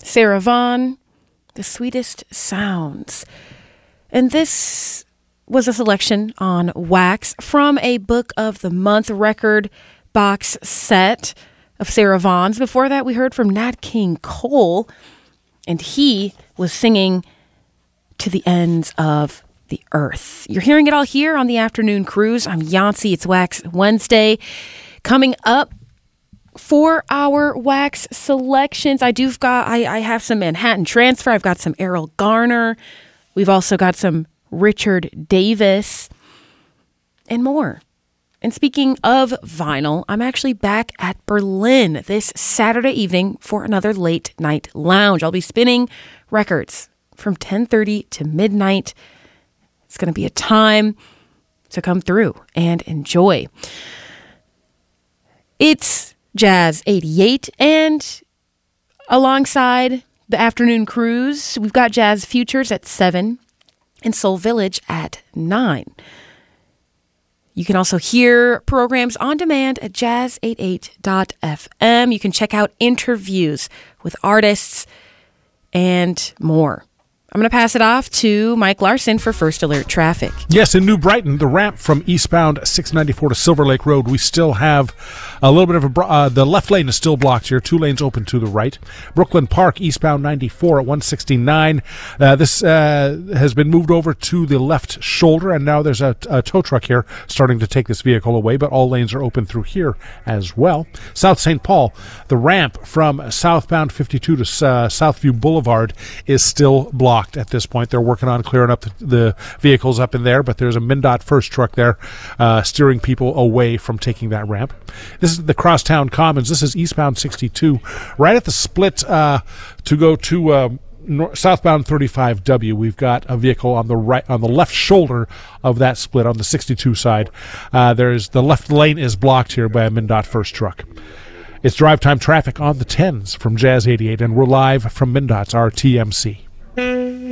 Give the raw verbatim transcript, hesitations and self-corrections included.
Sarah Vaughan, The Sweetest Sounds. And this was a selection on Wax from a Book of the Month record box set of Sarah Vaughan's. Before that, we heard from Nat King Cole, and he was singing To the Ends of the Earth. You're hearing it all here on the Afternoon Cruise. I'm Yancey. It's Wax Wednesday. Coming up for our Wax selections, I do got I, I have some Manhattan Transfer. I've got some Errol Garner. We've also got some Richard Davis and more. And speaking of vinyl, I'm actually back at Berlin this Saturday evening for another late night lounge. I'll be spinning records from ten thirty to midnight. It's going to be a time to come through and enjoy. It's Jazz eighty-eight, and alongside the Afternoon Cruise, we've got Jazz Futures at seven and Soul Village at nine. You can also hear programs on demand at jazz eighty-eight dot f m. You can check out interviews with artists and more. I'm going to pass it off to Mike Larson for First Alert Traffic. Yes, in New Brighton, the ramp from eastbound six ninety-four to Silver Lake Road, we still have a little bit of a... Uh, the left lane is still blocked here. Two lanes open to the right. Brooklyn Park, eastbound ninety-four at one sixty-nine. Uh, this uh, has been moved over to the left shoulder, and now there's a, a tow truck here starting to take this vehicle away, but all lanes are open through here as well. South Saint Paul, the ramp from southbound fifty-two to uh, Southview Boulevard is still blocked. At this point, they're working on clearing up the, the vehicles up in there, but there's a MnDOT first truck there uh, steering people away from taking that ramp. This is the Crosstown Commons. This is eastbound sixty-two, right at the split uh, to go to uh, north, southbound thirty-five W. We've got a vehicle on the right, on the left shoulder of that split on the sixty-two side. Uh, there's the left lane is blocked here by a MnDOT first truck. It's drive time traffic on the tens from Jazz eighty-eight, and we're live from MnDOT's R T M C.